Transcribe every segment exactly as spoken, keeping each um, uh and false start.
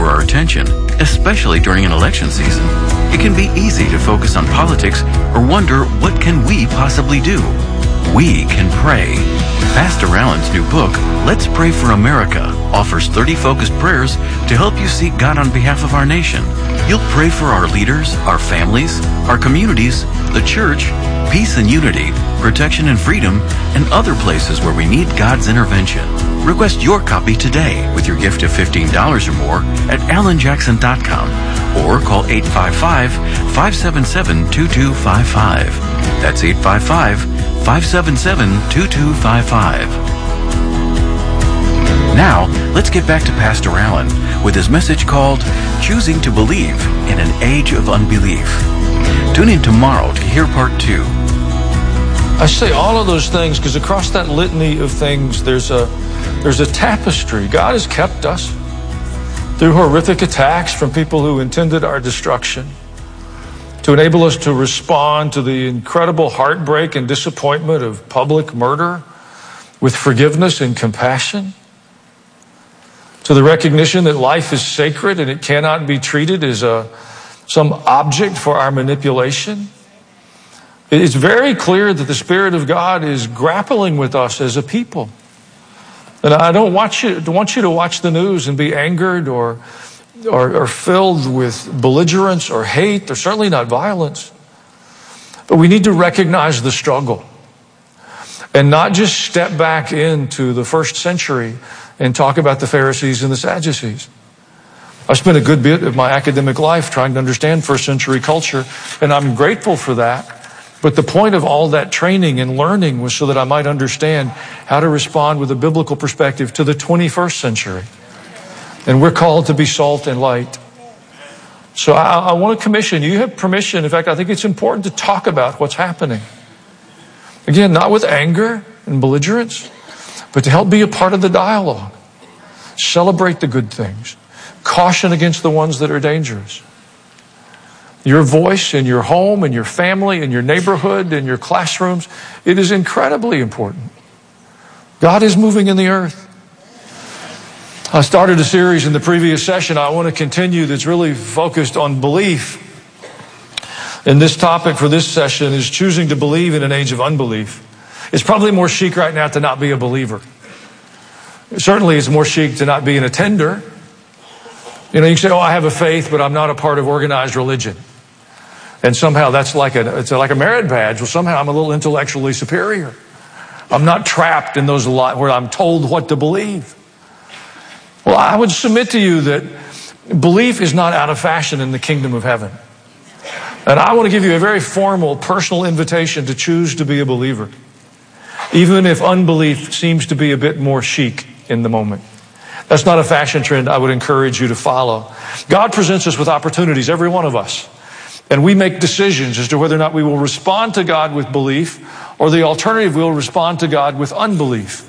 our attention, especially during an election season. It can be easy to focus on politics or wonder, what can we possibly do? We can pray. Pastor Allen's new book, Let's Pray for America, offers thirty focused prayers to help you seek God on behalf of our nation. You'll pray for our leaders, our families, our communities, the church, peace and unity, protection and freedom, and other places where we need God's intervention. Request your copy today with your gift of fifteen dollars or more at alan jackson dot com or call eight five five, five seven seven, two two five five. That's eight five five, five seven seven, two two five five. Now, let's get back to Pastor Allen with his message called Choosing to Believe in an Age of Unbelief. Tune in tomorrow to hear part two. I say all of those things because across that litany of things, there's a there's a tapestry. God has kept us through horrific attacks from people who intended our destruction, to enable us to respond to the incredible heartbreak and disappointment of public murder with forgiveness and compassion, to the recognition that life is sacred and it cannot be treated as a some object for our manipulation. It's very clear that the Spirit of God is grappling with us as a people. And I don't want you, want you to watch the news and be angered or, or, or filled with belligerence or hate, or certainly not violence. But we need to recognize the struggle and not just step back into the first century and talk about the Pharisees and the Sadducees. I spent a good bit of my academic life trying to understand first century culture, and I'm grateful for that. But the point of all that training and learning was so that I might understand how to respond with a biblical perspective to the twenty-first century. And we're called to be salt and light. So I, I want to commission you. You have permission. In fact, I think it's important to talk about what's happening. Again, not with anger and belligerence, but to help be a part of the dialogue. Celebrate the good things. Caution against the ones that are dangerous. Your voice in your home, in your family, in your neighborhood, in your classrooms, it is incredibly important. God is moving in the earth. I started a series in the previous session. I want to continue that's really focused on belief. And this topic for this session is choosing to believe in an age of unbelief. It's probably more chic right now to not be a believer. Certainly it's more chic to not be an attender. You know, you can say, oh, I have a faith, but I'm not a part of organized religion. And somehow that's like a, it's like a merit badge. Well, somehow I'm a little intellectually superior. I'm not trapped in those lot where I'm told what to believe. Well, I would submit to you that belief is not out of fashion in the kingdom of heaven. And I want to give you a very formal, personal invitation to choose to be a believer, even if unbelief seems to be a bit more chic in the moment. That's not a fashion trend I would encourage you to follow. God presents us with opportunities, every one of us. And we make decisions as to whether or not we will respond to God with belief, or the alternative, we'll respond to God with unbelief.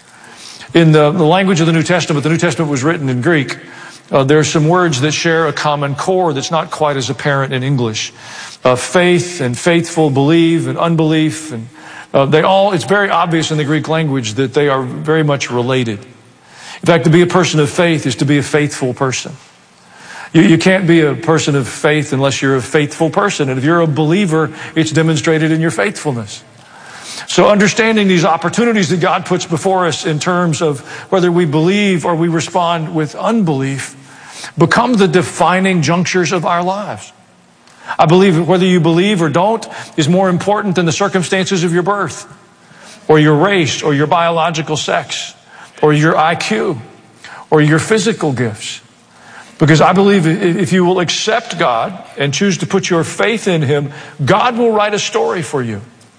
In the, the language of the New Testament, the New Testament was written in Greek. Uh, there are some words that share a common core that's not quite as apparent in English. Uh, faith and faithful, believe and unbelief. And uh, they all, it's very obvious in the Greek language that they are very much related. In fact, to be a person of faith is to be a faithful person. You, you can't be a person of faith unless you're a faithful person. And if you're a believer, it's demonstrated in your faithfulness. So understanding these opportunities that God puts before us in terms of whether we believe or we respond with unbelief become the defining junctures of our lives. I believe whether you believe or don't is more important than the circumstances of your birth, or your race, or your biological sex, or your I Q, or your physical gifts. Because I believe if you will accept God and choose to put your faith in Him, God will write a story for you.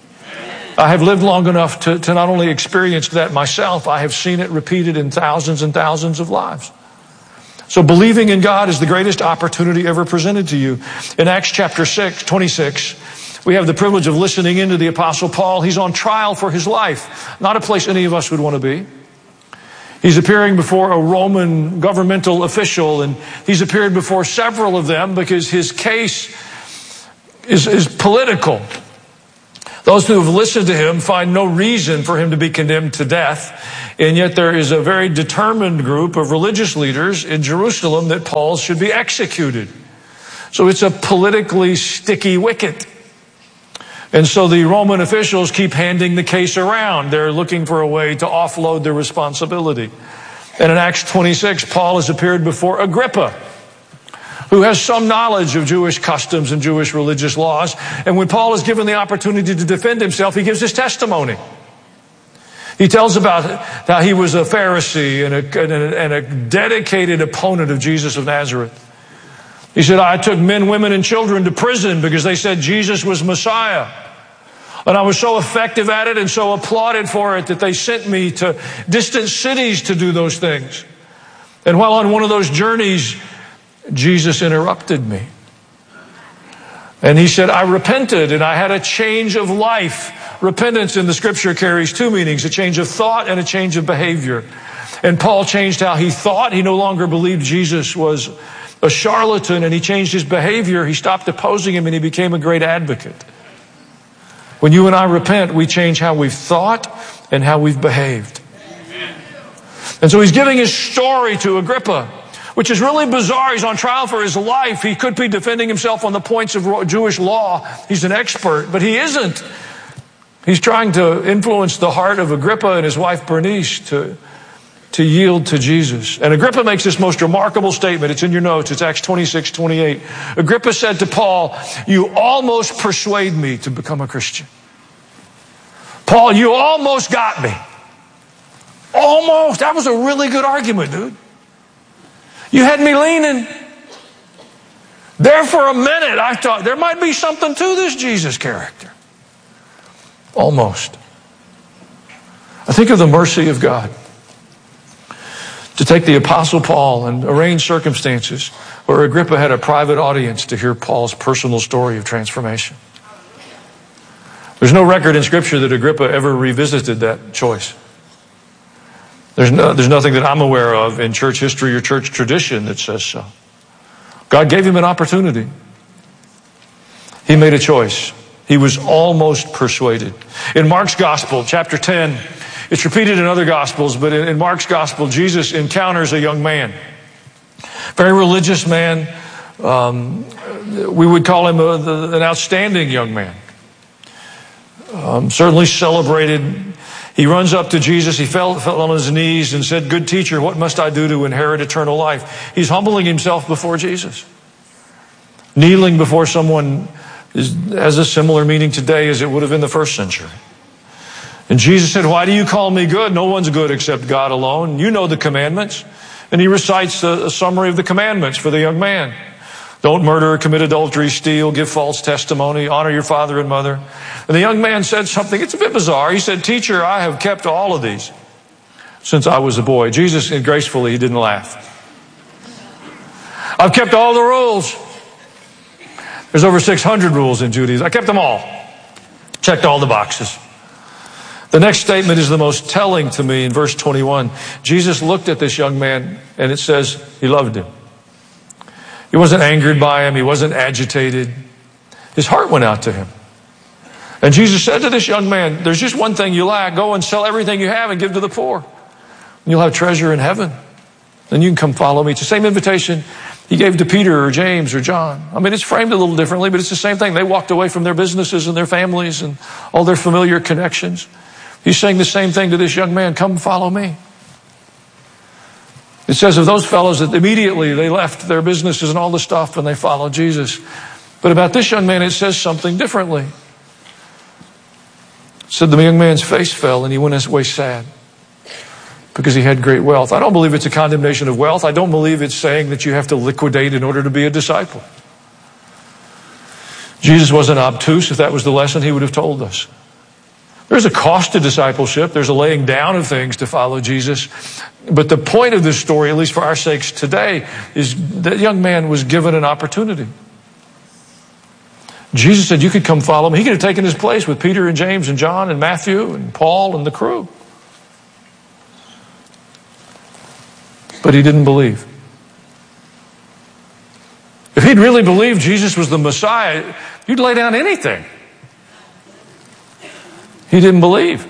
I have lived long enough to, to not only experience that myself, I have seen it repeated in thousands and thousands of lives. So believing in God is the greatest opportunity ever presented to you. In Acts chapter six, twenty-six, we have the privilege of listening into the Apostle Paul. He's on trial for his life. Not a place any of us would want to be. He's appearing before a Roman governmental official, and he's appeared before several of them because his case is, is political. Those who have listened to him find no reason for him to be condemned to death. And yet there is a very determined group of religious leaders in Jerusalem that Paul should be executed. So it's a politically sticky wicket. And so the Roman officials keep handing the case around. They're looking for a way to offload their responsibility. And in Acts twenty-six, Paul has appeared before Agrippa, who has some knowledge of Jewish customs and Jewish religious laws. And when Paul is given the opportunity to defend himself, he gives his testimony. He tells about how he was a Pharisee and a, and a, and a dedicated opponent of Jesus of Nazareth. He said, I took men, women, and children to prison because they said Jesus was Messiah. And I was so effective at it and so applauded for it that they sent me to distant cities to do those things. And while on one of those journeys, Jesus interrupted me. And he said, I repented and I had a change of life. Repentance in the scripture carries two meanings, a change of thought and a change of behavior. And Paul changed how he thought. He no longer believed Jesus was a charlatan, and he changed his behavior. He stopped opposing him and he became a great advocate. When you and I repent, we change how we've thought and how we've behaved. And so he's giving his story to Agrippa, which is really bizarre. He's on trial for his life. He could be defending himself on the points of Jewish law. He's an expert, but he isn't. He's trying to influence the heart of Agrippa and his wife Bernice to, to yield to Jesus. And Agrippa makes this most remarkable statement. It's in your notes. It's Acts twenty-six, twenty-eight. Agrippa said to Paul, you almost persuade me to become a Christian. Paul, you almost got me. Almost. That was a really good argument, dude. You had me leaning. There for a minute, I thought there might be something to this Jesus character. Almost. I think of the mercy of God to take the Apostle Paul and arrange circumstances where Agrippa had a private audience to hear Paul's personal story of transformation. There's no record in Scripture that Agrippa ever revisited that choice. There's no, there's nothing that I'm aware of in church history or church tradition that says so. God gave him an opportunity. He made a choice. He was almost persuaded. In Mark's Gospel, chapter ten, it's repeated in other Gospels, but in, in Mark's Gospel, Jesus encounters a young man. Very religious man. Um, we would call him a, the, an outstanding young man. Um, certainly celebrated. He runs up to Jesus. He fell, fell on his knees and said, good teacher, what must I do to inherit eternal life? He's humbling himself before Jesus. Kneeling before someone is, has a similar meaning today as it would have in the first century. And Jesus said, why do you call me good? No one's good except God alone. You know the commandments. And he recites a, a summary of the commandments for the young man. Don't murder, commit adultery, steal, give false testimony, honor your father and mother. And the young man said something, it's a bit bizarre. He said, teacher, I have kept all of these since I was a boy. Jesus, gracefully, he didn't laugh. I've kept all the rules. There's over six hundred rules in Judaism. I kept them all. Checked all the boxes. The next statement is the most telling to me in verse twenty-one. Jesus looked at this young man and it says he loved him. He wasn't angered by him. He wasn't agitated. His heart went out to him. And Jesus said to this young man, there's just one thing you lack. Go and sell everything you have and give to the poor. And you'll have treasure in heaven. Then you can come follow me. It's the same invitation he gave to Peter or James or John. I mean, it's framed a little differently, but it's the same thing. They walked away from their businesses and their families and all their familiar connections. He's saying the same thing to this young man. Come follow me. It says of those fellows that immediately they left their businesses and all the stuff and they followed Jesus. But about this young man, it says something differently. It said the young man's face fell and he went away sad because he had great wealth. I don't believe it's a condemnation of wealth. I don't believe it's saying that you have to liquidate in order to be a disciple. Jesus wasn't obtuse. If that was the lesson, he would have told us. There's a cost to discipleship. There's a laying down of things to follow Jesus. But the point of this story, at least for our sakes today, is that young man was given an opportunity. Jesus said, you could come follow me. He could have taken his place with Peter and James and John and Matthew and Paul and the crew. But he didn't believe. If he'd really believed Jesus was the Messiah, you'd lay down anything. He didn't believe.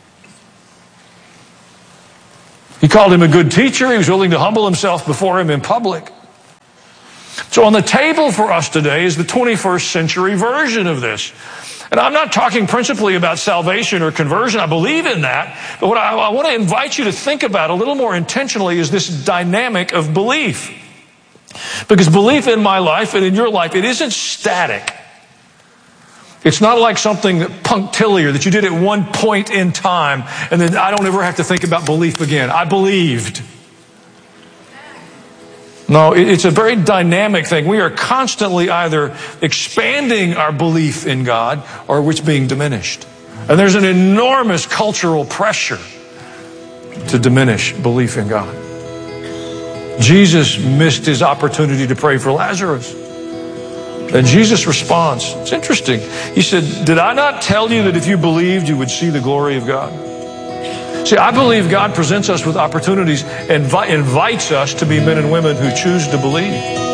He called him a good teacher. He was willing to humble himself before him in public. So on the table for us today is the twenty-first century version of this. And I'm not talking principally about salvation or conversion. I believe in that. But what I, I want to invite you to think about a little more intentionally is this dynamic of belief. Because belief in my life and in your life, it isn't static. It's not like something that punctiliar that you did at one point in time and then I don't ever have to think about belief again. I believed. No, it's a very dynamic thing. We are constantly either expanding our belief in God or it's being diminished. And there's an enormous cultural pressure to diminish belief in God. Jesus missed his opportunity to pray for Lazarus. And Jesus responds. It's interesting. He said, did I not tell you that if you believed, you would see the glory of God? See, I believe God presents us with opportunities and invi- invites us to be men and women who choose to believe.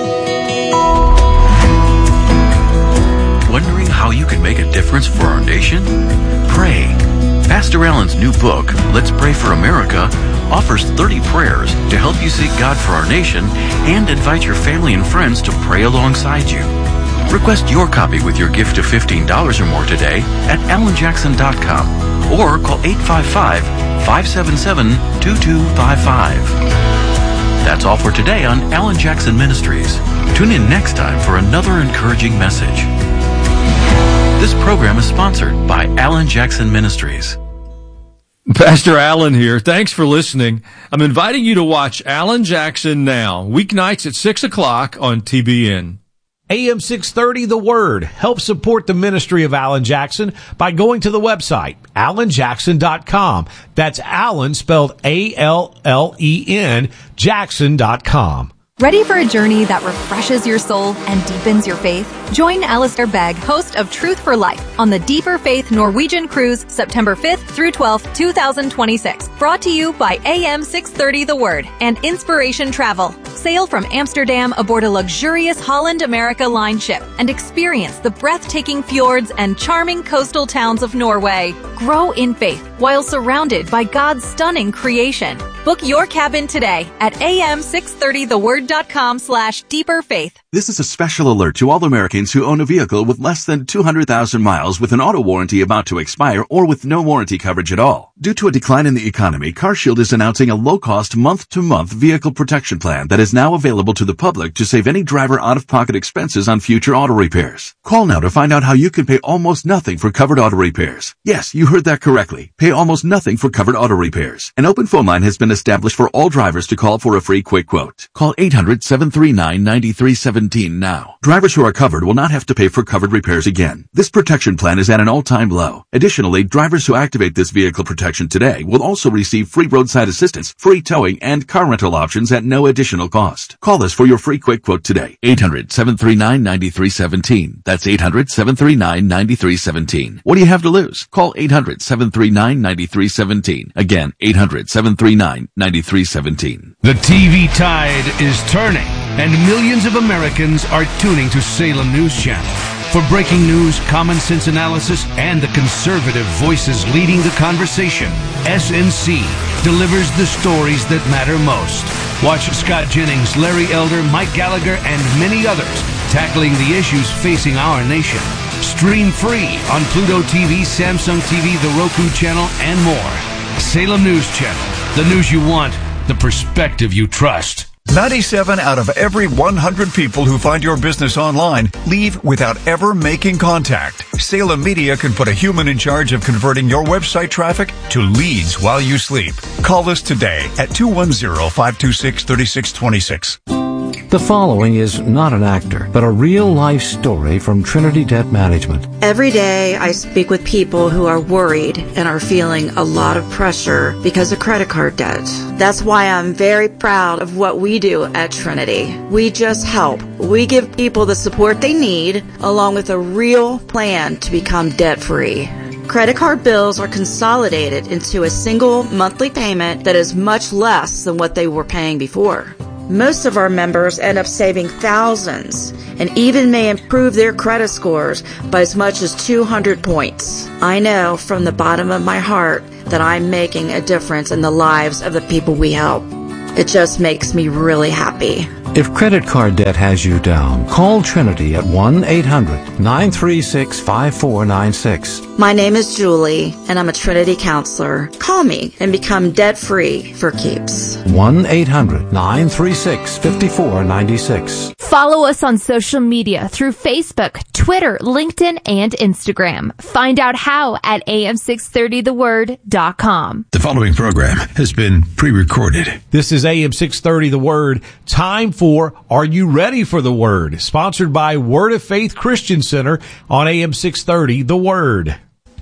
Wondering how you can make a difference for our nation? Pray. Pastor Allen's new book, Let's Pray for America, offers thirty prayers to help you seek God for our nation and invite your family and friends to pray alongside you. Request your copy with your gift of fifteen dollars or more today at alan jackson dot com or call eight five five, five seven seven, two two five five. That's all for today on Alan Jackson Ministries. Tune in next time for another encouraging message. This program is sponsored by Alan Jackson Ministries. Pastor Allen here. Thanks for listening. I'm inviting you to watch Alan Jackson Now, weeknights at six o'clock on T B N. A M six thirty, The Word. Help support the ministry of Alan Jackson by going to the website, alan jackson dot com. That's Alan, spelled A L L E N, jackson dot com. Ready for a journey that refreshes your soul and deepens your faith? Join Alistair Begg, host of Truth for Life, on the Deeper Faith Norwegian Cruise, September fifth through twelfth, twenty twenty-six. Brought to you by A M six thirty The Word and Inspiration Travel. Sail from Amsterdam aboard a luxurious Holland America Line ship and experience the breathtaking fjords and charming coastal towns of Norway. Grow in faith while surrounded by God's stunning creation. Book your cabin today at a m six thirty the word dot com slash deeper faith. This is a special alert to all Americans who own a vehicle with less than two hundred thousand miles with an auto warranty about to expire or with no warranty coverage at all. Due to a decline in the economy, CarShield is announcing a low-cost month-to-month vehicle protection plan that is now available to the public to save any driver out-of-pocket expenses on future auto repairs. Call now to find out how you can pay almost nothing for covered auto repairs. Yes, you heard that correctly. Pay almost nothing for covered auto repairs. An open phone line has been established for all drivers to call for a free quick quote. Call eight hundred, seven three nine, nine three one seven now. Drivers who are covered will not have to pay for covered repairs again. This protection plan is at an all-time low. Additionally, drivers who activate this vehicle protection today will also receive free roadside assistance, free towing, and car rental options at no additional cost. Call us for your free quick quote today. eight hundred, seven three nine, nine three one seven. That's eight hundred, seven three nine, nine three one seven. What do you have to lose? Call eight hundred, seven three nine, nine three one seven. Again, eight hundred, seven three nine, nine three one seven. The T V tide is turning, and millions of Americans are tuning to Salem News Channel. For breaking news, common sense analysis, and the conservative voices leading the conversation, S N C delivers the stories that matter most. Watch Scott Jennings, Larry Elder, Mike Gallagher, and many others tackling the issues facing our nation. Stream free on Pluto T V, Samsung T V, the Roku channel, and more. Salem News Channel. The news you want, the perspective you trust. ninety-seven out of every one hundred people who find your business online leave without ever making contact. Salem Media can put a human in charge of converting your website traffic to leads while you sleep. Call us today at two one zero, five two six, three six two six. The following is not an actor, but a real-life story from Trinity Debt Management. Every day I speak with people who are worried and are feeling a lot of pressure because of credit card debt. That's why I'm very proud of what we do at Trinity. We just help. We give people the support they need, along with a real plan to become debt-free. Credit card bills are consolidated into a single monthly payment that is much less than what they were paying before. Most of our members end up saving thousands and even may improve their credit scores by as much as two hundred points. I know from the bottom of my heart that I'm making a difference in the lives of the people we help. It just makes me really happy. If credit card debt has you down, call Trinity at one eight hundred nine three six five four nine six. My name is Julie, and I'm a Trinity counselor. Call me and become debt-free for keeps. one eight hundred nine three six five four nine six. Follow us on social media through Facebook, Twitter, LinkedIn, and Instagram. Find out how at A M six thirty the word dot com. The following program has been pre-recorded. This is A M six thirty The Word. Time for Are You Ready for the Word? Sponsored by Word of Faith Christian Center on A M six thirty The Word.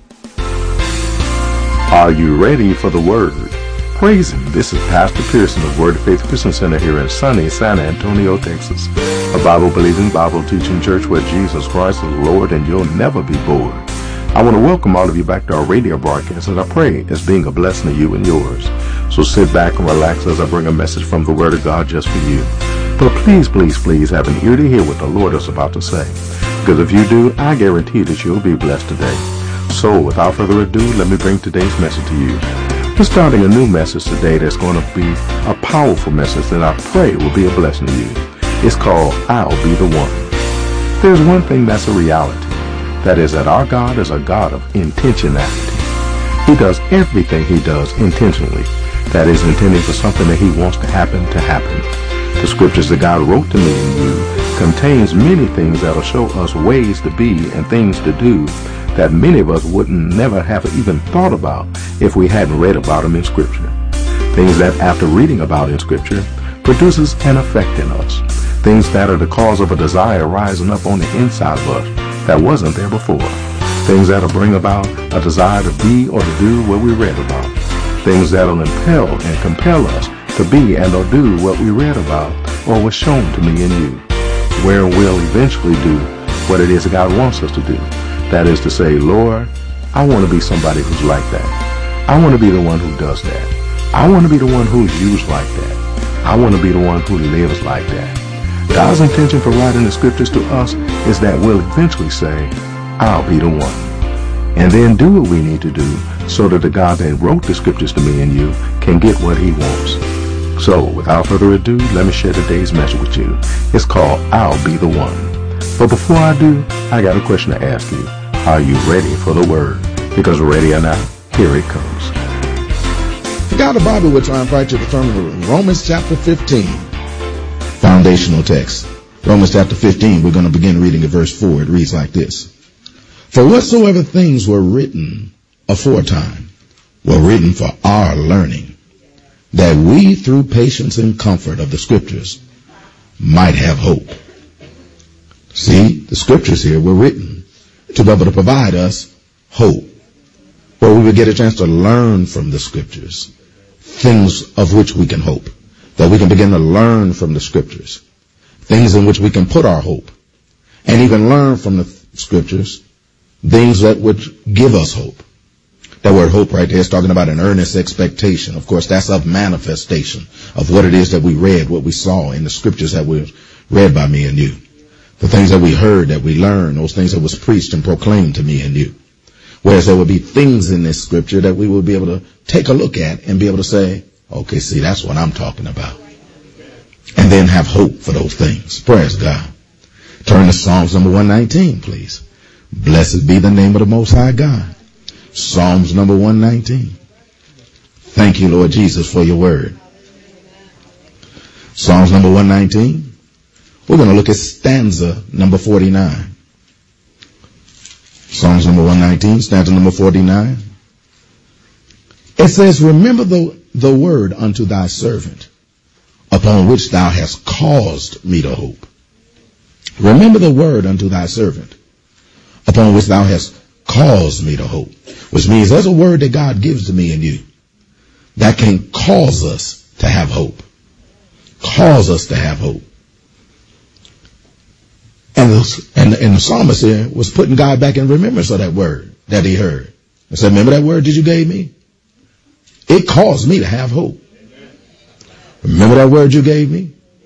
Are you ready for the Word? Praise Him. This is Pastor Pearson of Word of Faith Christian Center here in sunny San Antonio, Texas. A Bible-believing, Bible-teaching church where Jesus Christ is Lord and you'll never be bored. I want to welcome all of you back to our radio broadcast, and I pray it's being a blessing to you and yours. So sit back and relax as I bring a message from the Word of God just for you. But please, please, please have an ear to hear what the Lord is about to say. Because if you do, I guarantee that you'll be blessed today. So without further ado, let me bring today's message to you. We're starting a new message today that's going to be a powerful message that I pray will be a blessing to you. It's called, I'll Be the One. There's one thing that's a reality. That is that our God is a God of intentionality. He does everything He does intentionally. That is intending for something that He wants to happen to happen. The scriptures that God wrote to me and you contains many things that will show us ways to be and things to do that many of us wouldn't never have even thought about if we hadn't read about them in Scripture. Things that after reading about in Scripture produces an effect in us. Things that are the cause of a desire rising up on the inside of us that wasn't there before. Things that will bring about a desire to be or to do what we read about. Things that will impel and compel us to be and or do what we read about or was shown to me and you. Where we'll eventually do what it is that God wants us to do. That is to say, Lord, I want to be somebody who's like that. I want to be the one who does that. I want to be the one who's used like that. I want to be the one who lives like that. God's intention for writing the scriptures to us is that we'll eventually say, I'll be the one. And then do what we need to do so that the God that wrote the scriptures to me and you can get what He wants. So, without further ado, let me share today's message with you. It's called, I'll Be the One. But before I do, I got a question to ask you. Are you ready for the Word? Because ready or not, here it comes. If you got a Bible with you, I invite you to turn to Romans chapter fifteen. Foundational text. Romans chapter fifteen, we're going to begin reading at verse four. It reads like this. For whatsoever things were written aforetime were written for our learning, that we through patience and comfort of the Scriptures might have hope. See, the Scriptures here were written to be able to provide us hope, where we would get a chance to learn from the Scriptures, things of which we can hope, that we can begin to learn from the Scriptures, things in which we can put our hope, and even learn from the Scriptures, things that would give us hope. That word hope right there is talking about an earnest expectation. Of course, that's of manifestation of what it is that we read, what we saw in the Scriptures that were read by me and you. The things that we heard, that we learned, those things that was preached and proclaimed to me and you. Whereas there would be things in this Scripture that we would be able to take a look at and be able to say, okay, see, that's what I'm talking about. And then have hope for those things. Praise God. Turn to Psalms number one nineteen, please. Blessed be the name of the Most High God. Psalms number one nineteen. Thank you, Lord Jesus, for your word. Psalms number one nineteen. We're going to look at stanza number forty-nine. Psalms number one nineteen, stanza number forty-nine. It says, remember the, the word unto thy servant, upon which thou hast caused me to hope. Remember the word unto thy servant, upon which thou hast caused me to hope. Which means there's a word that God gives to me and you that can cause us to have hope. Cause us to have hope. And the, and, and the psalmist here was putting God back in remembrance of that word that he heard. I said, remember that word that you gave me? It caused me to have hope. Remember that word you gave me?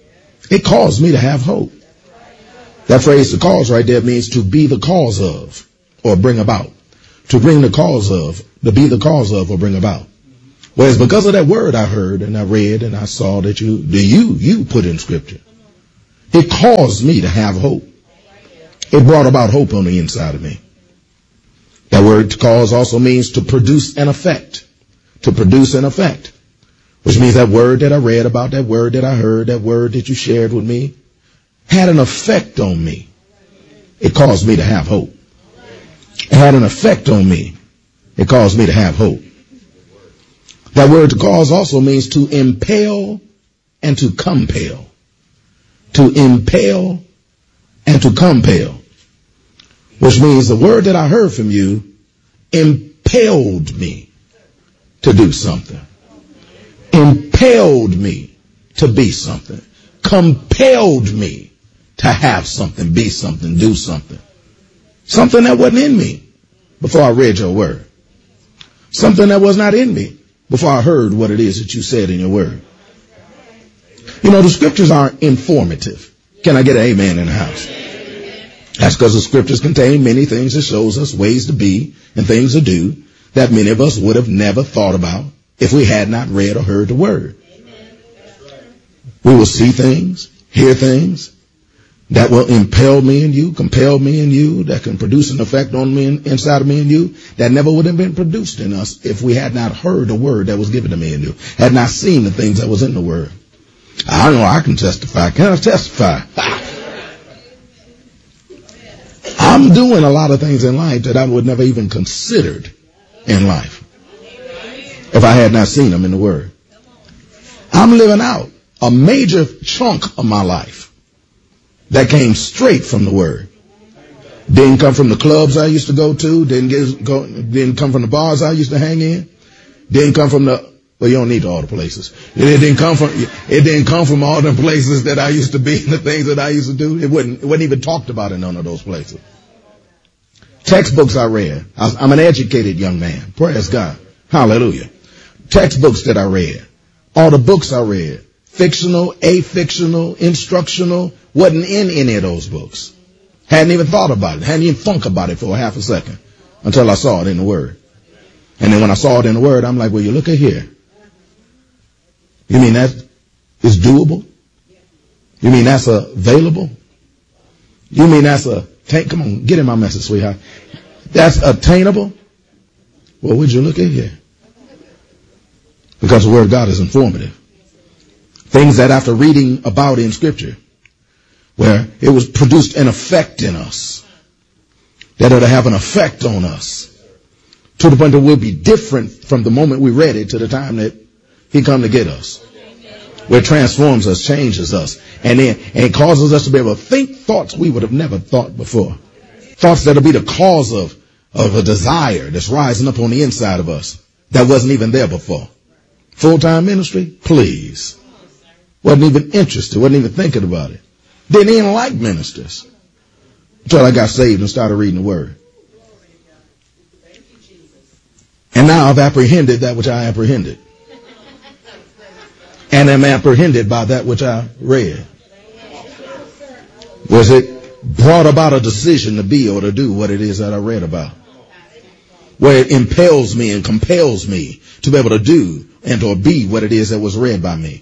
It caused me to have hope. That phrase, the cause right there, means to be the cause of or bring about. To bring the cause of, to be the cause of or bring about. Whereas because of that word I heard and I read and I saw that you, the you, you put in scripture, it caused me to have hope. It brought about hope on the inside of me. That word cause also means to produce an effect. To produce an effect. Which means that word that I read about, that word that I heard, that word that you shared with me, had an effect on me. It caused me to have hope. It had an effect on me. It caused me to have hope. That word to cause also means to impel and to compel. To impel and to compel. Which means the word that I heard from you impelled me to do something. Impelled me to be something. Compelled me to have something, be something, do something. Something that wasn't in me before I read your word. Something that was not in me before I heard what it is that you said in your word. You know, the scriptures are informative. Can I get an amen in the house? That's because the scriptures contain many things that shows us ways to be and things to do that many of us would have never thought about if we had not read or heard the word. We will see things, hear things that will impel me and you, compel me and you, that can produce an effect on me and inside of me and you, that never would have been produced in us if we had not heard the word that was given to me and you, had not seen the things that was in the word. I know I can testify. Can I testify? I'm doing a lot of things in life that I would never even considered in life if I had not seen them in the word. I'm living out a major chunk of my life that came straight from the word. Didn't come from the clubs I used to go to. Didn't get, go, didn't come from the bars I used to hang in. Didn't come from the, well, you don't need all the places. It didn't come from, it didn't come from all the places that I used to be and the things that I used to do. It wasn't, it wasn't even talked about in none of those places. Textbooks I read. I, I'm an educated young man. Praise God. Hallelujah. Textbooks that I read. All the books I read. Fictional, afictional, instructional, wasn't in any of those books. Hadn't even thought about it. Hadn't even thunk about it for a half a second until I saw it in the word. And then when I saw it in the word, I'm like, well, you look at here. You mean that is doable? You mean that's available? You mean that's a, come on, get in my message, sweetheart. That's attainable? Well, would you look at here? Because the word of God is informative. Things that after reading about in scripture, where it was produced an effect in us, that it'll have an effect on us, to the point that we'll be different from the moment we read it to the time that he come to get us. Where it transforms us, changes us, and then and it causes us to be able to think thoughts we would have never thought before. Thoughts that'll be the cause of, of a desire that's rising up on the inside of us that wasn't even there before. Full-time ministry? Please. Wasn't even interested, wasn't even thinking about it. Didn't even like ministers until I got saved and started reading the word. And now I've apprehended that which I apprehended. And am apprehended by that which I read. Was it brought about a decision to be or to do what it is that I read about? Where it impels me and compels me to be able to do and or be what it is that was read by me.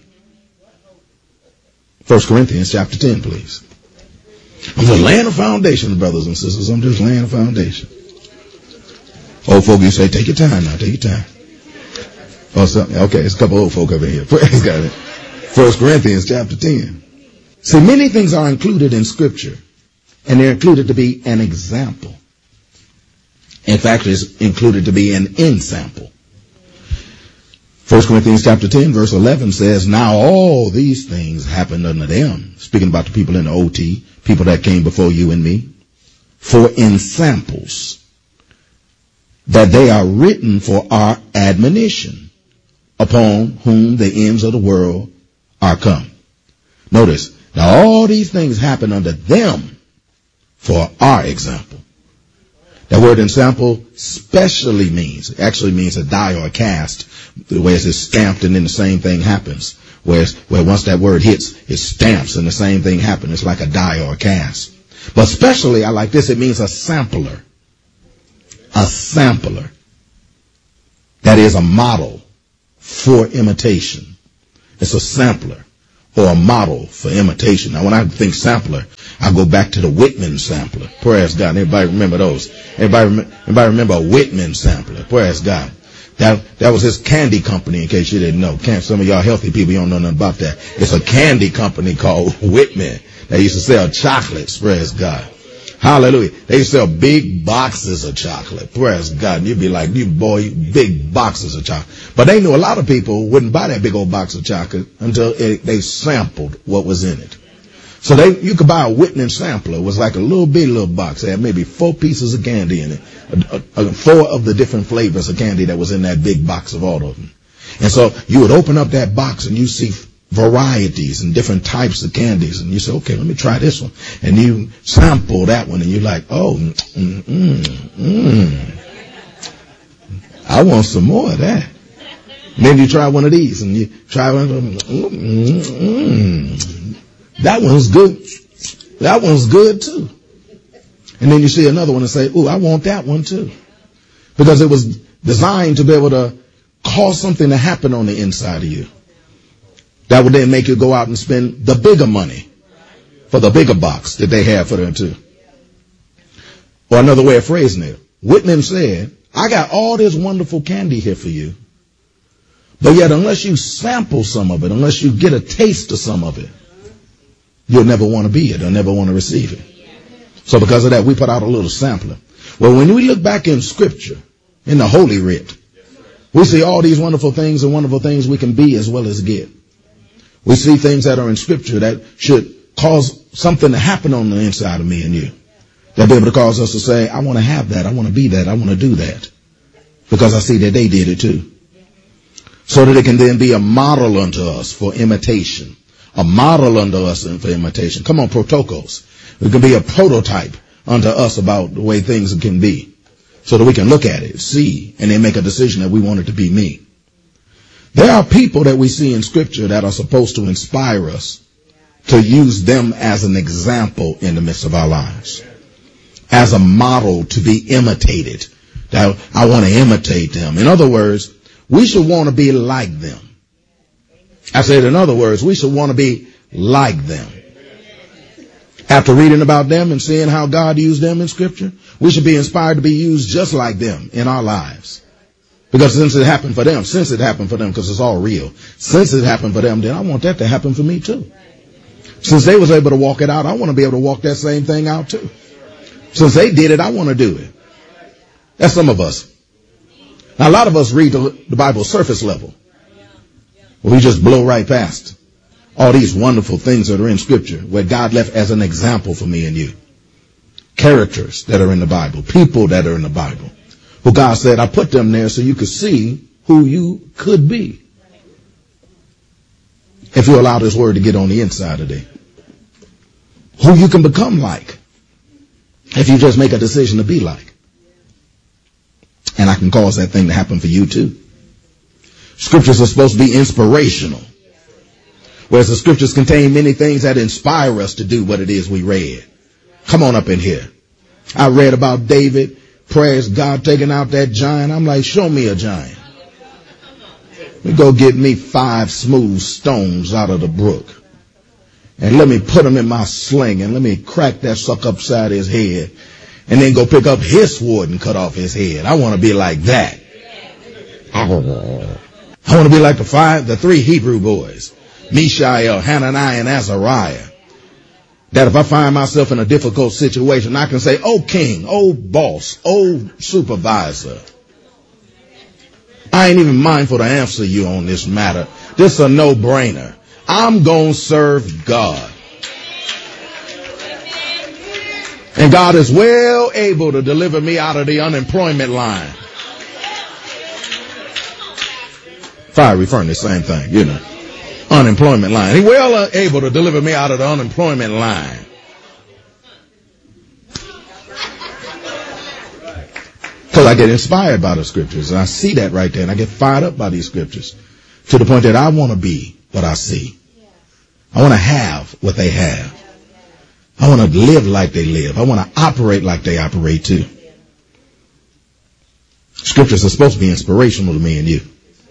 First Corinthians chapter ten, please. I'm just laying a foundation, brothers and sisters. I'm just laying a foundation. Old folk, you say, take your time now, take your time. Oh, something. Okay, there's a couple old folk over here. Praise God. First Corinthians chapter ten. See, many things are included in scripture, and they're included to be an example. In fact, it's included to be an ensample. First Corinthians chapter ten, verse eleven says, now all these things happened unto them, speaking about the people in the O T, people that came before you and me, for ensamples, that they are written for our admonition, upon whom the ends of the world are come. Notice, now all these things happen unto them for our example. That word ensample specially means, actually means a die or a cast, the way it's stamped and then the same thing happens. where, where once that word hits, it stamps and the same thing happens. It's like a die or a cast. But especially, I like this, it means a sampler. A sampler. That is a model for imitation. It's a sampler or a model for imitation. Now, when I think sampler, I go back to the Whitman sampler. Praise God. Everybody remember those? Everybody, rem- everybody remember a Whitman sampler? Praise God. That, that was his candy company, in case you didn't know. Can't, some of y'all healthy people, you don't know nothing about that. It's a candy company called Whitman. They used to sell chocolates. Praise God. Hallelujah. They used to sell big boxes of chocolate. Praise God. And you'd be like, you boy, big boxes of chocolate. But they knew a lot of people wouldn't buy that big old box of chocolate until it, they sampled what was in it. So they, you could buy a Whitman sampler. It was like a little bitty little box. It had maybe four pieces of candy in it. A, a, a, four of the different flavors of candy that was in that big box of all of them. And so you would open up that box and you see varieties and different types of candies. And you say, okay, let me try this one. And you sample that one and you're like, oh, mm, mm, mm. I want some more of that. And then you try one of these and you try one of them. Mm, mm, mm. That one's good. That one's good too. And then you see another one and say, ooh, I want that one too. Because it was designed to be able to cause something to happen on the inside of you. That would then make you go out and spend the bigger money for the bigger box that they have for them too. Or another way of phrasing it, Whitman said, I got all this wonderful candy here for you. But yet unless you sample some of it, unless you get a taste of some of it, you'll never want to be it or never want to receive it. So because of that, we put out a little sampler. Well, when we look back in Scripture, in the Holy Writ, we see all these wonderful things and wonderful things we can be as well as get. We see things that are in Scripture that should cause something to happen on the inside of me and you. That'll be able to cause us to say, I want to have that, I want to be that, I want to do that. Because I see that they did it too. So that it can then be a model unto us for imitation. A model unto us for imitation. Come on, protokos. It can be a prototype unto us about the way things can be. So that we can look at it, see, and then make a decision that we want it to be me. There are people that we see in Scripture that are supposed to inspire us to use them as an example in the midst of our lives. As a model to be imitated. That I want to imitate them. In other words, we should want to be like them. I said, in other words, we should want to be like them. After reading about them and seeing how God used them in Scripture, we should be inspired to be used just like them in our lives. Because since it happened for them, since it happened for them, because it's all real, since it happened for them, then I want that to happen for me too. Since they was able to walk it out, I want to be able to walk that same thing out too. Since they did it, I want to do it. That's some of us. Now, a lot of us read the, the Bible surface level. We just blow right past all these wonderful things that are in Scripture, where God left as an example for me and you. Characters that are in the Bible, people that are in the Bible, who God said, I put them there so you could see who you could be. If you allow this word to get on the inside of you. Who you can become like. If you just make a decision to be like. And I can cause that thing to happen for you too. Scriptures are supposed to be inspirational. Whereas the Scriptures contain many things that inspire us to do what it is we read. Come on up in here. I read about David, praise God, taking out that giant. I'm like, show me a giant. Let me go get me five smooth stones out of the brook. And let me put them in my sling and let me crack that sucker upside his head. And then go pick up his sword and cut off his head. I want to be like that. I want to be like the five, the three Hebrew boys, Mishael, Hananiah, and Azariah. That if I find myself in a difficult situation, I can say, oh king, oh boss, oh supervisor, I ain't even mindful to answer you on this matter. This is a no-brainer. I'm going to serve God. And God is well able to deliver me out of the unemployment line. Fiery furnace, same thing, you know. Unemployment line. He's well able to deliver me out of the unemployment line. Because I get inspired by the Scriptures. And I see that right there. And I get fired up by these Scriptures. To the point that I want to be what I see. I want to have what they have. I want to live like they live. I want to operate like they operate too. Scriptures are supposed to be inspirational to me and you.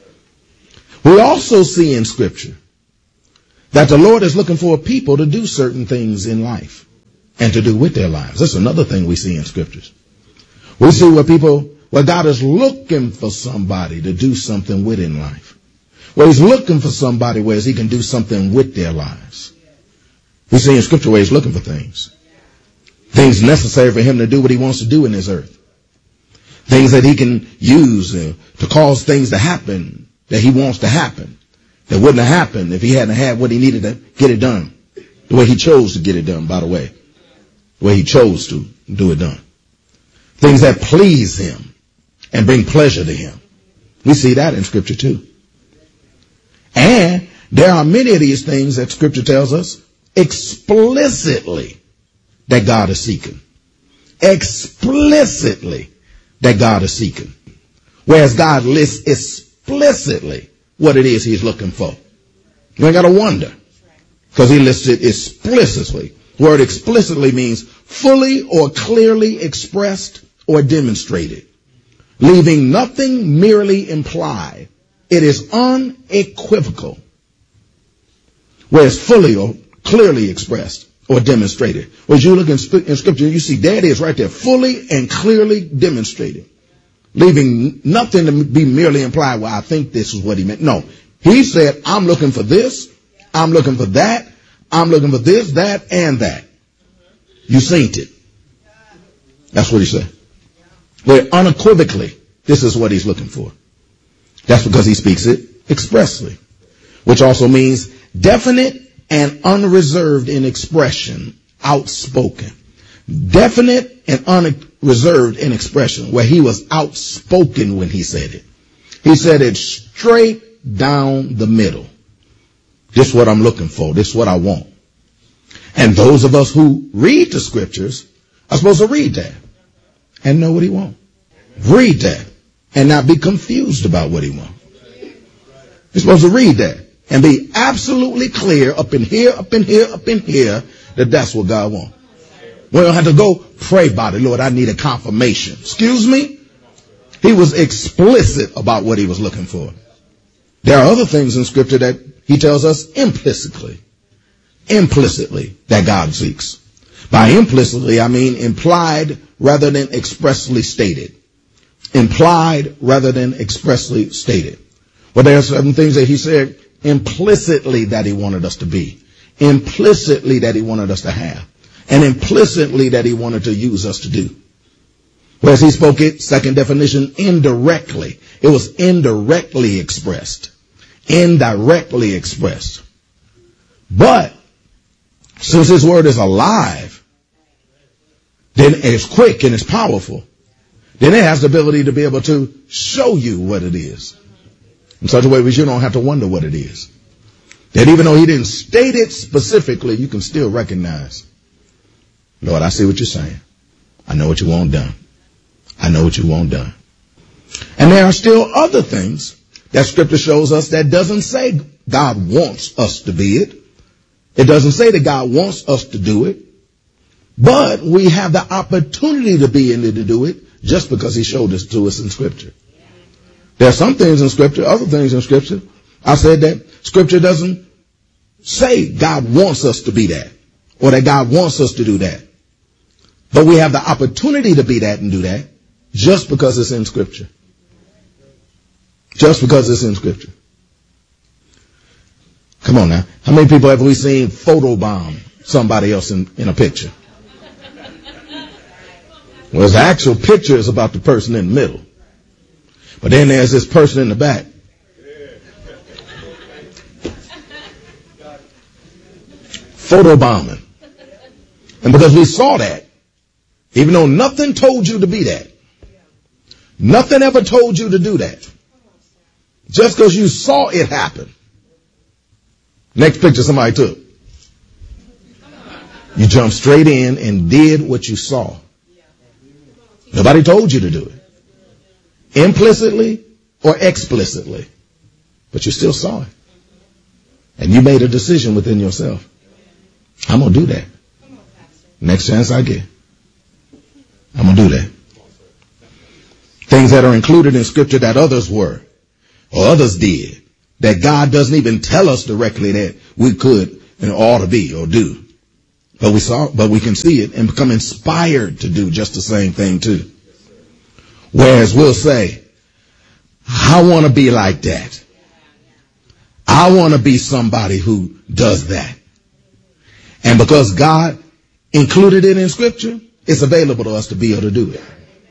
We also see in Scripture that the Lord is looking for people to do certain things in life and to do with their lives. That's another thing we see in Scriptures. We see where people, where God is looking for somebody to do something with in life. Where he's looking for somebody where he can do something with their lives. We see in Scripture where he's looking for things. Things necessary for him to do what he wants to do in this earth. Things that he can use uh, to cause things to happen that he wants to happen. That wouldn't have happened if he hadn't had what he needed to get it done. The way he chose to get it done, by the way. The way he chose to do it done. Things that please him and bring pleasure to him. We see that in Scripture too. And there are many of these things that Scripture tells us explicitly that God is seeking. Explicitly that God is seeking. Whereas God lists explicitly what it is he's looking for. You ain't got to wonder. Because he lists it explicitly. The word explicitly means fully or clearly expressed or demonstrated. Leaving nothing merely implied. It is unequivocal. Whereas fully or clearly expressed or demonstrated. As you look in, in Scripture, you see there it is right there. Fully and clearly demonstrated. Leaving nothing to be merely implied, well, I think this is what he meant. No. He said, I'm looking for this. I'm looking for that. I'm looking for this, that, and that. You seen it. That's what he said. Where unequivocally, this is what he's looking for. That's because he speaks it expressly. Which also means definite and unreserved in expression, outspoken. Definite and unreserved in expression, where he was outspoken when he said it. He said it straight down the middle. This is what I'm looking for. This is what I want. And those of us who read the Scriptures are supposed to read that and know what he wants. Read that and not be confused about what he wants. You're supposed to read that and be absolutely clear up in here, up in here, up in here that that's what God wants. We don't have to go pray about it. Lord, I need a confirmation. Excuse me? He was explicit about what he was looking for. There are other things in Scripture that he tells us implicitly. Implicitly that God seeks. By implicitly, I mean implied rather than expressly stated. Implied rather than expressly stated. Well, there are certain things that he said implicitly that he wanted us to be. Implicitly that he wanted us to have. And implicitly that he wanted to use us to do. Whereas he spoke it, second definition, indirectly. It was indirectly expressed. Indirectly expressed. But since his word is alive, then it's quick and it's powerful, then it has the ability to be able to show you what it is. In such a way that you don't have to wonder what it is. That even though he didn't state it specifically, you can still recognize, Lord, I see what you're saying. I know what you want done. I know what you want done. And there are still other things that Scripture shows us that doesn't say God wants us to be it. It doesn't say that God wants us to do it. But we have the opportunity to be in it to do it just because he showed this to us in Scripture. There are some things in Scripture, other things in Scripture. I said that Scripture doesn't say God wants us to be that or that God wants us to do that. But we have the opportunity to be that and do that just because it's in Scripture. Just because it's in Scripture. Come on now. How many people have we seen photobomb somebody else in, in a picture? Well, the actual picture is about the person in the middle. But then there's this person in the back. Photobombing. And because we saw that, even though nothing told you to be that, nothing ever told you to do that, just because you saw it happen. Next picture somebody took. You jumped straight in and did what you saw. Nobody told you to do it. Implicitly or explicitly. But you still saw it. and you made a decision within yourself, I'm going to do that. Next chance I get, I'm going to do that. Things that are included in Scripture that others were, or others did, that God doesn't even tell us directly that we could and ought to be or do. But we saw, but we can see it and become inspired to do just the same thing too. Whereas we'll say, I want to be like that. I want to be somebody who does that. And because God included it in Scripture, it's available to us to be able to do it.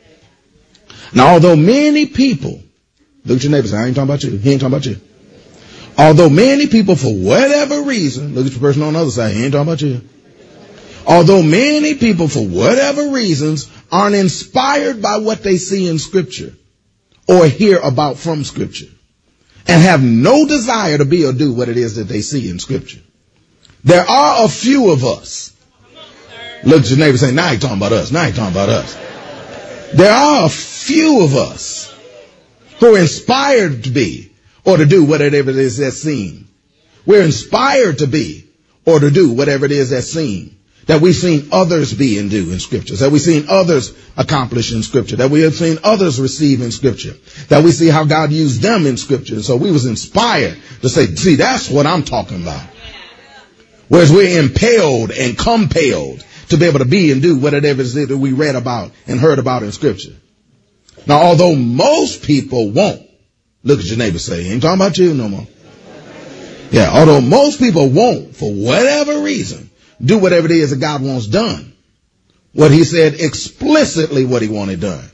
Now, although many people, look at your neighbor and say, I ain't talking about you. He ain't talking about you. Although many people, for whatever reason, look at your person on the other side, he ain't talking about you. Although many people, for whatever reasons, aren't inspired by what they see in Scripture or hear about from Scripture and have no desire to be or do what it is that they see in Scripture, there are a few of us. Look at your neighbor and say, now you're talking about us. Now you're talking about us. There are a few of us who are inspired to be or to do whatever it is that's seen. We're inspired to be or to do whatever it is that's seen, that we've seen others be and do in Scripture, that we've seen others accomplish in Scripture, that we have seen others receive in Scripture, that we see how God used them in Scripture. So we was inspired to say, see, that's what I'm talking about. Whereas we're impelled and compelled to be able to be and do whatever it is that we read about and heard about in Scripture. Now, although most people won't, look at your neighbor, say, he ain't talking about you no more. Yeah, although most people won't, for whatever reason, do whatever it is that God wants done. What he said explicitly what he wanted done.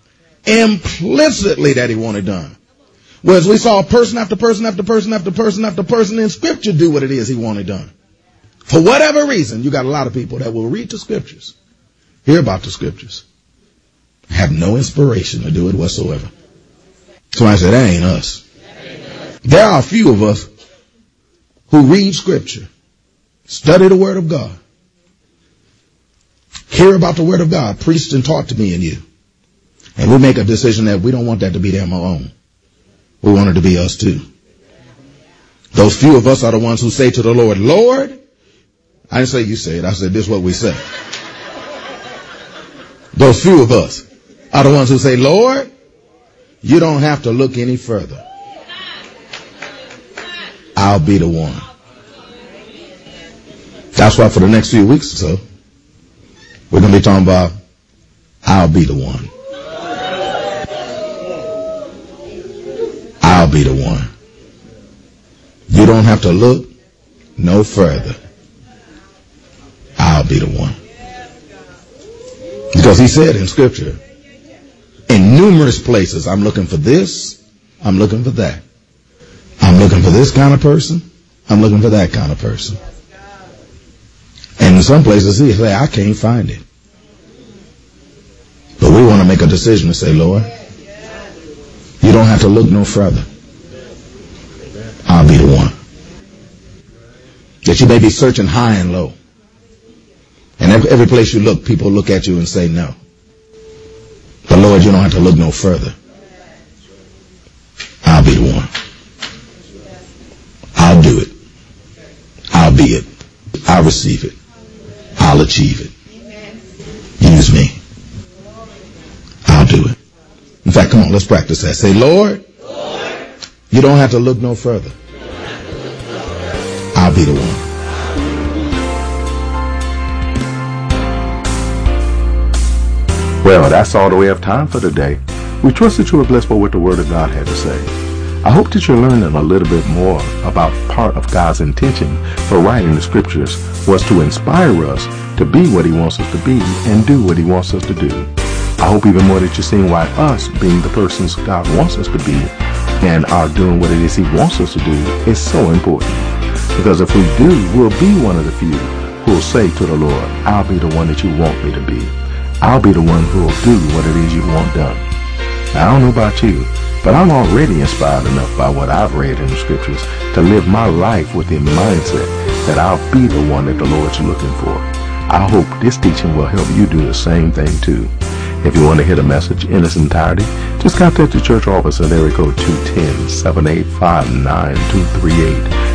Implicitly that he wanted done. Whereas we saw person after person after person after person after person in Scripture do what it is he wanted done. For whatever reason, you got a lot of people that will read the Scriptures, hear about the Scriptures, have no inspiration to do it whatsoever. Somebody said, that ain't us. There are a few of us who read Scripture, study the Word of God, hear about the Word of God preached and taught to me and you, and we make a decision that we don't want that to be them alone. We want it to be us too. Those few of us are the ones who say to the Lord, Lord, I didn't say you say it, I said this is what we say. Those few of us are the ones who say, Lord, you don't have to look any further. I'll be the one. That's why for the next few weeks or so, we're going to be talking about, I'll be the one. I'll be the one. You don't have to look no further. I'll be the one. Because he said in Scripture, in numerous places, I'm looking for this, I'm looking for that. I'm looking for this kind of person, I'm looking for that kind of person. And in some places he say, I can't find it. But we want to make a decision to say, Lord, you don't have to look no further. I'll be the one. That you may be searching high and low. And every, every place you look, people look at you and say no. But Lord, you don't have to look no further. I'll be the one. I'll do it. I'll be it. I'll receive it. I'll achieve it. Use me. I'll do it. In fact, come on, let's practice that. Say, Lord, Lord, you don't have to look no further. I'll be the one. Well, that's all that we have time for today. We trust that you were blessed by what the Word of God had to say. I hope that you're learning a little bit more about part of God's intention for writing the Scriptures was to inspire us to be what he wants us to be and do what he wants us to do. I hope even more that you're seeing why us being the persons God wants us to be and are doing what it is he wants us to do is so important. Because if we do, we'll be one of the few who will say to the Lord, I'll be the one that you want me to be. I'll be the one who will do what it is you want done. Now, I don't know about you, but I'm already inspired enough by what I've read in the Scriptures to live my life with the mindset that I'll be the one that the Lord's looking for. I hope this teaching will help you do the same thing too. If you want to hear the message in its entirety, just contact the church office at area code two one zero, seven eight five, nine two three eight.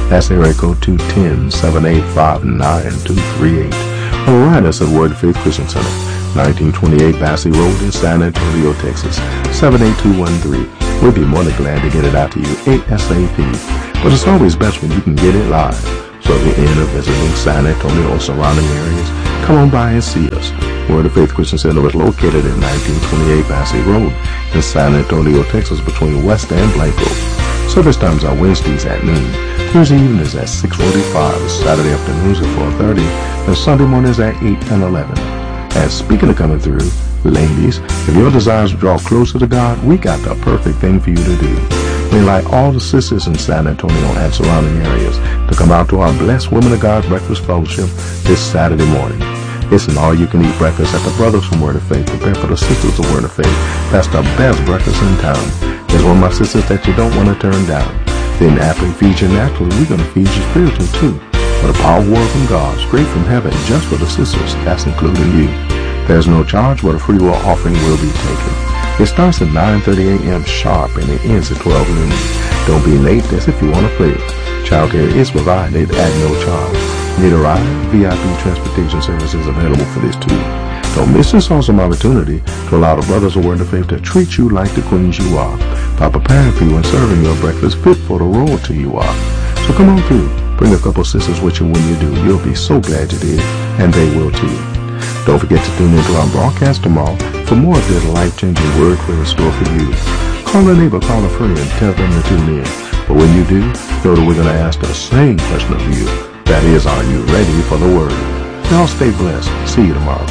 That's area code two one zero, seven eight five, nine two three eight. Or write us at Word of Faith Christian Center, nineteen twenty-eight Bassey Road in San Antonio, Texas, seven eight two one three. We'll be more than glad to get it out to you ASAP. But it's always best when you can get it live. So if you're in or visiting San Antonio or surrounding areas, come on by and see us. Word of Faith Christian Center is located at nineteen twenty-eight Bassey Road in San Antonio, Texas, between West and Blanco. Service times are Wednesdays at noon, Thursday evenings at six forty-five, Saturday afternoons at four thirty, and Sunday mornings at eight and eleven. And speaking of coming through, ladies, if your desires to draw closer to God, we got the perfect thing for you to do. We invite all the sisters in San Antonio and surrounding areas to come out to our Blessed Women of God Breakfast Fellowship this Saturday morning. It's an all-you-can-eat breakfast that the brothers from Word of Faith prepare for the sisters of Word of Faith. That's the best breakfast in town. It's one of my sisters that you don't want to turn down. Then after we feed you naturally, we're going to feed you spiritually too. With a power word from God, straight from heaven, just for the sisters, that's including you. There's no charge, but a free will offering will be taken. It starts at nine thirty a.m. sharp and it ends at twelve noon. Don't be late, that's if you want to play. Childcare is provided at no charge. Need a ride? V I P transportation service is available for this too. Don't miss this awesome opportunity to allow the brothers of Word of Faith to treat you like the queens you are by preparing for you and serving your breakfast fit for the royalty you are. So come on through. Bring a couple sisters with you when you do. You'll be so glad you did, and they will too. Don't forget to tune into our broadcast tomorrow for more of this life-changing word we're in store for you. Call a neighbor, call a friend, tell them to tune in. But when you do, know that we're going to ask the same question of you. That is, are you ready for the word? Y'all stay blessed. See you tomorrow.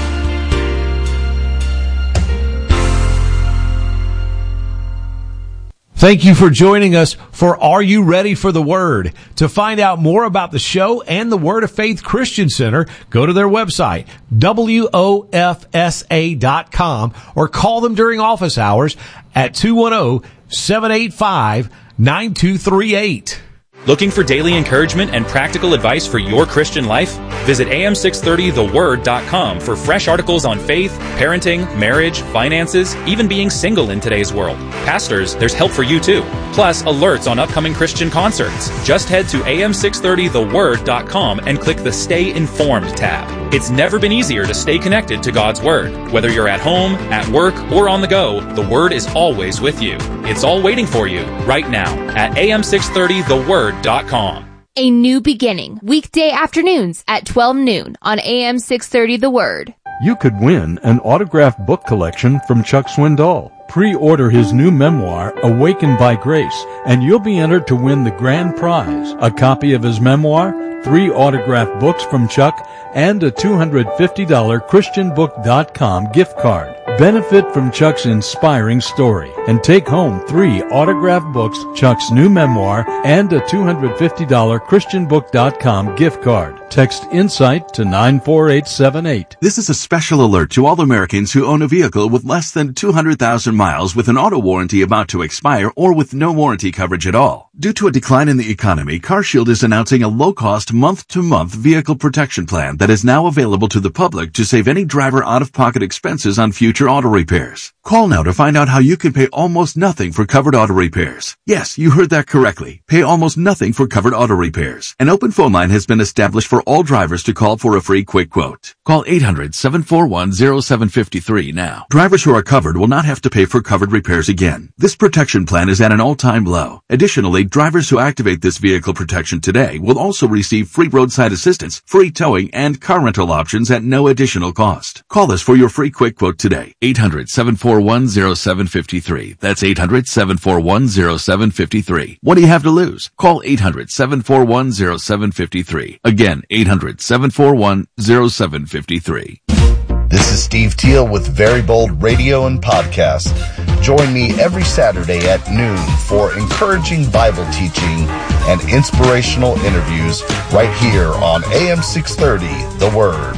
Thank you for joining us for Are You Ready for the Word? To find out more about the show and the Word of Faith Christian Center, go to their website, W O F S A dot com, or call them during office hours at two one zero, seven eight five, nine two three eight. Looking for daily encouragement and practical advice for your Christian life? Visit A M six thirty the word dot com for fresh articles on faith, parenting, marriage, finances, even being single in today's world. Pastors, there's help for you too. Plus, alerts on upcoming Christian concerts. Just head to A M six thirty the word dot com and click the Stay Informed tab. It's never been easier to stay connected to God's Word. Whether you're at home, at work, or on the go, the Word is always with you. It's all waiting for you right now at A M six thirty the word dot com. A New Beginning, weekday afternoons at twelve noon on A M six thirty The Word. You could win an autographed book collection from Chuck Swindoll. Pre-order his new memoir, Awakened by Grace, and you'll be entered to win the grand prize, a copy of his memoir, three autographed books from Chuck, and a two hundred fifty dollars Christian Book dot com gift card. Benefit from Chuck's inspiring story and take home three autographed books, Chuck's new memoir, and a two hundred fifty dollars Christian Book dot com gift card. Text INSIGHT to nine four eight seven eight. This is a special alert to all Americans who own a vehicle with less than two hundred thousand miles with an auto warranty about to expire or with no warranty coverage at all. Due to a decline in the economy, CarShield is announcing a low-cost month-to-month vehicle protection plan that is now available to the public to save any driver out-of-pocket expenses on future auto repairs. Call now to find out how you can pay almost nothing for covered auto repairs. Yes, you heard that correctly. Pay almost nothing for covered auto repairs. An open phone line has been established for all drivers to call for a free quick quote. Call eight hundred, seven four one, zero seven five three now. Drivers who are covered will not have to pay for covered repairs again. This protection plan is at an all-time low. Additionally, drivers who activate this vehicle protection today will also receive free roadside assistance, free towing, and car rental options at no additional cost. Call us for your free quick quote today. eight hundred, seven four one, zero seven five three. That's eight hundred, seven four one, zero seven five three. What do you have to lose? Call eight hundred, seven four one, zero seven five three. Again, eight hundred, seven four one, zero seven five three. This is Steve Teal with Very Bold Radio and Podcast. Join me every Saturday at noon for encouraging Bible teaching and inspirational interviews right here on A M six thirty, The Word.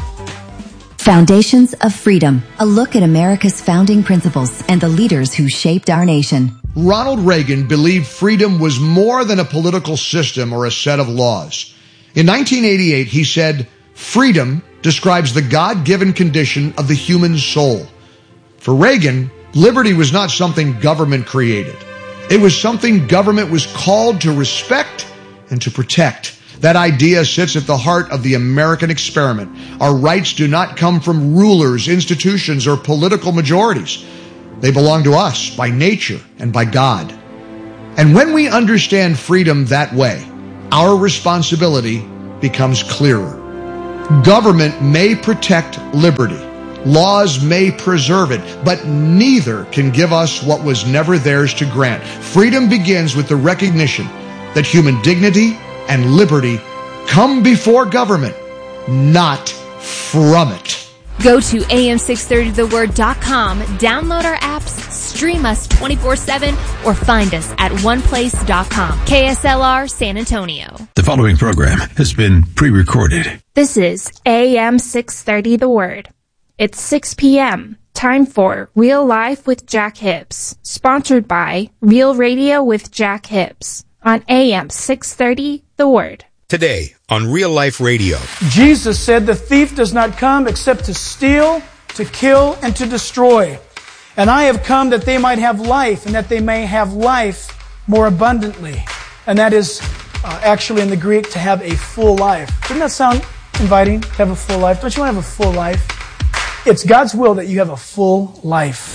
Foundations of Freedom, a look at America's founding principles and the leaders who shaped our nation. Ronald Reagan believed freedom was more than a political system or a set of laws. In nineteen eighty-eight, he said, "Freedom describes the God-given condition of the human soul." For Reagan, liberty was not something government created. It was something government was called to respect and to protect. That idea sits at the heart of the American experiment. Our rights do not come from rulers, institutions, or political majorities. They belong to us by nature and by God. And when we understand freedom that way, our responsibility becomes clearer. Government may protect liberty. Laws may preserve it, but neither can give us what was never theirs to grant. Freedom begins with the recognition that human dignity and liberty come before government, not from it. Go to A M six thirty the word dot com, download our apps, stream us twenty-four seven, or find us at one place dot com. K S L R San Antonio. The following program has been pre-recorded. This is A M six thirty The Word. It's six p.m. Time for Real Life with Jack Hibbs, sponsored by Real Radio with Jack Hibbs on A M six thirty The Word. Today on Real Life Radio. Jesus said the thief does not come except to steal, to kill, and to destroy. And I have come that they might have life, and that they may have life more abundantly. And that is uh, actually in the Greek to have a full life. Doesn't that sound inviting, to have a full life? Don't you want to have a full life? It's God's will that you have a full life.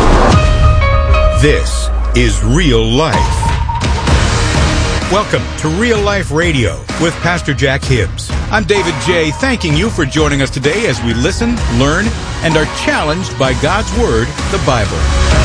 This is Real Life. Welcome to Real Life Radio with Pastor Jack Hibbs. I'm David J., thanking you for joining us today as we listen, learn, and are challenged by God's Word, the Bible.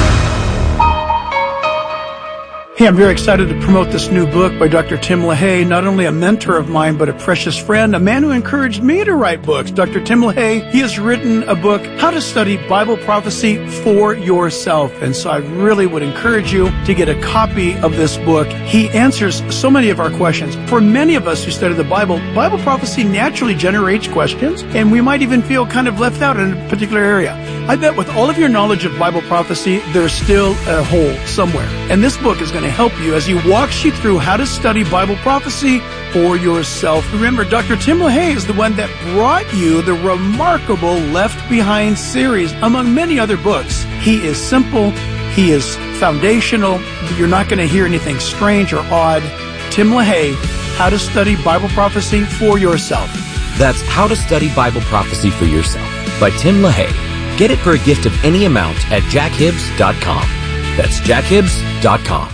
Hey, I'm very excited to promote this new book by Doctor Tim LaHaye, not only a mentor of mine, but a precious friend, a man who encouraged me to write books. Doctor Tim LaHaye, he has written a book, How to Study Bible Prophecy for Yourself. And so I really would encourage you to get a copy of this book. He answers so many of our questions. For many of us who study the Bible, Bible prophecy naturally generates questions, and we might even feel kind of left out in a particular area. I bet with all of your knowledge of Bible prophecy, there's still a hole somewhere. And this book is going to help you as he walks you through how to study Bible prophecy for yourself. Remember, Doctor Tim LaHaye is the one that brought you the remarkable Left Behind series, among many other books. He is simple. He is foundational. You're not going to hear anything strange or odd. Tim LaHaye, How to Study Bible Prophecy for Yourself. That's How to Study Bible Prophecy for Yourself by Tim LaHaye. Get it for a gift of any amount at jack hibbs dot com. That's jack hibbs dot com.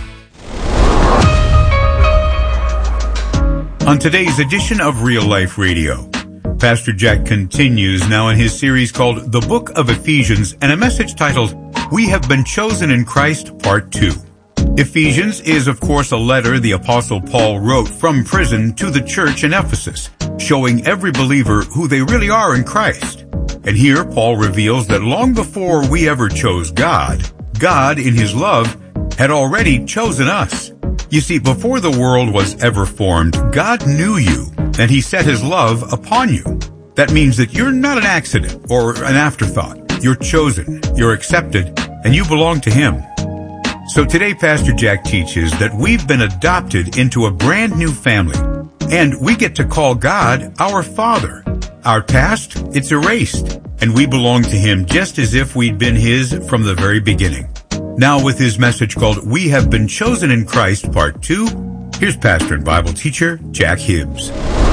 On today's edition of Real Life Radio, Pastor Jack continues now in his series called The Book of Ephesians and a message titled, We Have Been Chosen in Christ, Part two. Ephesians is, of course, a letter the Apostle Paul wrote from prison to the church in Ephesus, showing every believer who they really are in Christ. And here Paul reveals that long before we ever chose God, God, in His love, had already chosen us. You see, before the world was ever formed, God knew you, and He set His love upon you. That means that you're not an accident or an afterthought. You're chosen, you're accepted, and you belong to Him. So today, Pastor Jack teaches that we've been adopted into a brand new family, and we get to call God our Father. Our past, it's erased, and we belong to Him just as if we'd been His from the very beginning. Now with his message called We Have Been Chosen in Christ, Part two, here's pastor and Bible teacher Jack Hibbs.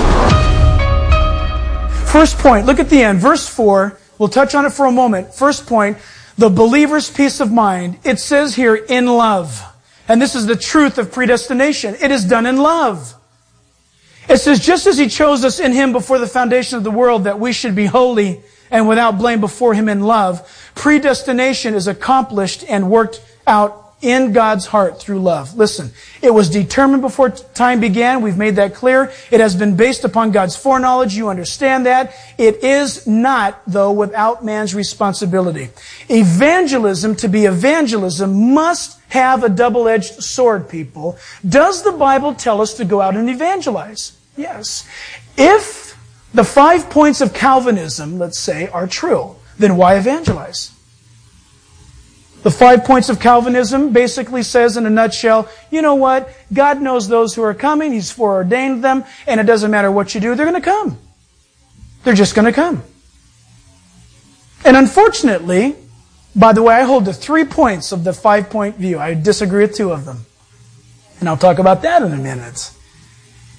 First point, look at the end, verse four. We'll touch on it for a moment. First point, the believer's peace of mind. It says here, in love. And this is the truth of predestination. It is done in love. It says, just as He chose us in Him before the foundation of the world, that we should be holy and without blame before Him in love, predestination is accomplished and worked out in God's heart through love. Listen, it was determined before time began. We've made that clear. It has been based upon God's foreknowledge. You understand that. It is not, though, without man's responsibility. Evangelism, to be evangelism, must have a double-edged sword, people. Does the Bible tell us to go out and evangelize? Yes. If the five points of Calvinism, let's say, are true, then why evangelize? The five points of Calvinism basically says in a nutshell, you know what? God knows those who are coming. He's foreordained them, and it doesn't matter what you do, they're going to come. They're just going to come. And unfortunately, by the way, I hold to three points of the five-point view. I disagree with two of them. And I'll talk about that in a minute.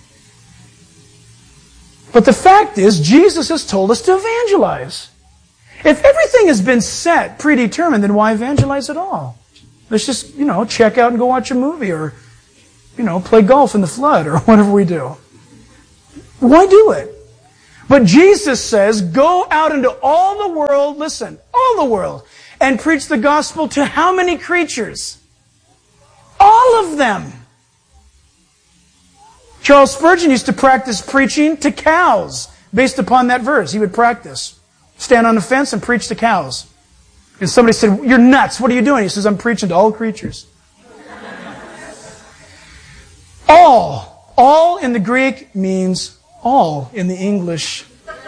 But the fact is, Jesus has told us to evangelize. If everything has been set, predetermined, then why evangelize at all? Let's just, you know, check out and go watch a movie or, you know, play golf in the flood or whatever we do. Why do it? But Jesus says, go out into all the world, listen, all the world, and preach the gospel to how many creatures? All of them. Charles Spurgeon used to practice preaching to cows based upon that verse. He would practice. Stand on the fence and preach to cows. And somebody said, you're nuts. What are you doing? He says, I'm preaching to all creatures. All. All in the Greek means all in the English.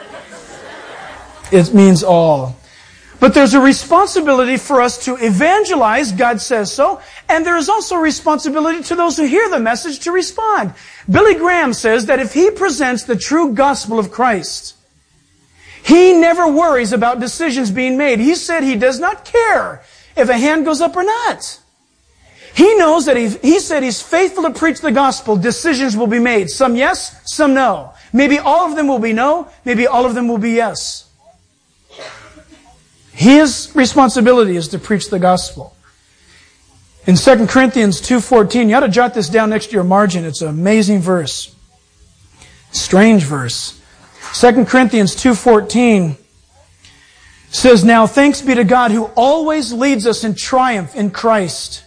It means all. But there's a responsibility for us to evangelize, God says so, and there is also a responsibility to those who hear the message to respond. Billy Graham says that if he presents the true gospel of Christ, he never worries about decisions being made. He said he does not care if a hand goes up or not. He knows that he, he said he's faithful to preach the gospel. Decisions will be made. Some yes, some no. Maybe all of them will be no. Maybe all of them will be yes. His responsibility is to preach the gospel. In Second Corinthians two fourteen, you ought to jot this down next to your margin. It's an amazing verse. Strange verse. Second Corinthians two fourteen says, now thanks be to God who always leads us in triumph in Christ,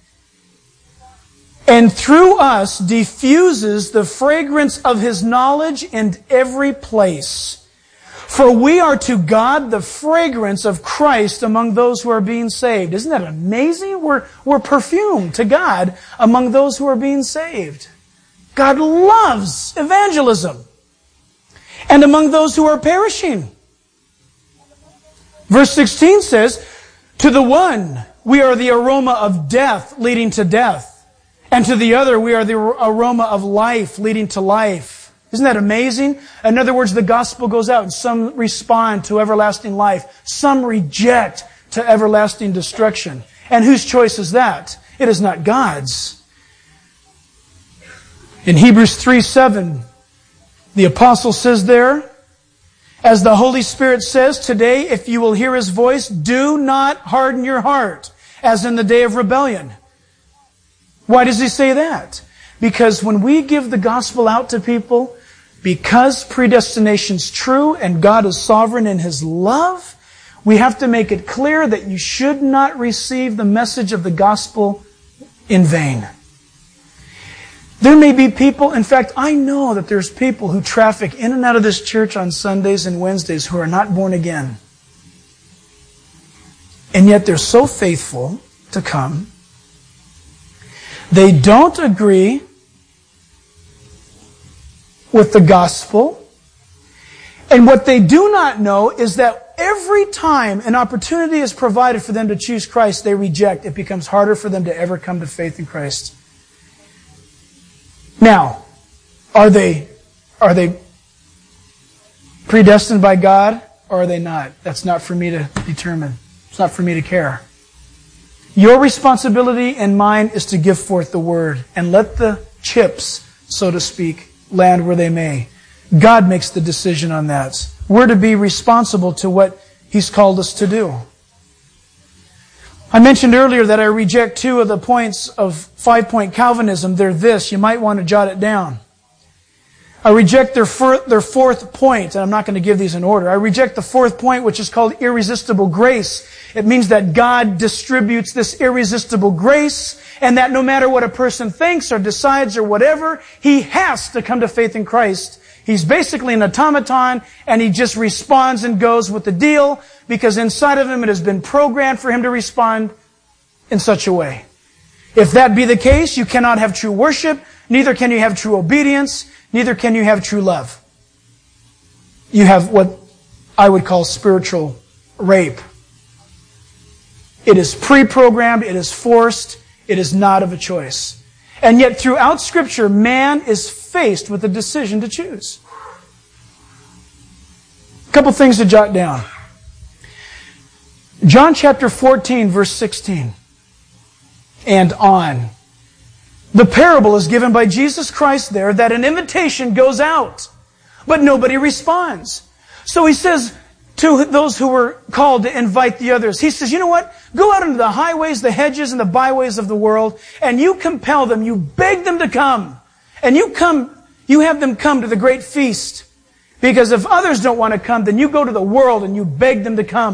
and through us diffuses the fragrance of His knowledge in every place. For we are to God the fragrance of Christ among those who are being saved. Isn't that amazing? We're, we're perfume to God among those who are being saved. God loves evangelism. And among those who are perishing. Verse sixteen says, to the one we are the aroma of death leading to death. And to the other we are the aroma of life leading to life. Isn't that amazing? In other words, the gospel goes out and some respond to everlasting life. Some reject to everlasting destruction. And whose choice is that? It is not God's. In Hebrews three seven, the apostle says there, as the Holy Spirit says, today, if you will hear His voice, do not harden your heart, as in the day of rebellion. Why does he say that? Because when we give the gospel out to people, because predestination's true and God is sovereign in His love, we have to make it clear that you should not receive the message of the gospel in vain. There may be people, in fact, I know that there's people who traffic in and out of this church on Sundays and Wednesdays who are not born again. And yet they're so faithful to come. They don't agree with the gospel. And what they do not know is that every time an opportunity is provided for them to choose Christ, they reject. It becomes harder for them to ever come to faith in Christ. Now, are they, are they predestined by God or are they not? That's not for me to determine. It's not for me to care. Your responsibility and mine is to give forth the word and let the chips, so to speak, land where they may. God makes the decision on that. We're to be responsible to what He's called us to do. I mentioned earlier that I reject two of the points of five-point Calvinism. They're this. You might want to jot it down. I reject their, fir- their fourth point, and I'm not going to give these in order. I reject the fourth point, which is called irresistible grace. It means that God distributes this irresistible grace, and that no matter what a person thinks or decides or whatever, he has to come to faith in Christ. He's basically an automaton, and he just responds and goes with the deal, because inside of him it has been programmed for him to respond in such a way. If that be the case, you cannot have true worship, neither can you have true obedience, neither can you have true love. You have what I would call spiritual rape. It is pre-programmed, it is forced, it is not of a choice. And yet throughout Scripture, man is faced with a decision to choose. A couple things to jot down. John chapter fourteen, verse sixteen, and on. The parable is given by Jesus Christ there that an invitation goes out. but nobody responds. So he says to those who were called to invite the others, he says, you know what? Go out into the highways, the hedges, and the byways of the world, and you compel them, you beg them to come. And you come, you have them come to the great feast. Because if others don't want to come, then you go to the world and you beg them to come.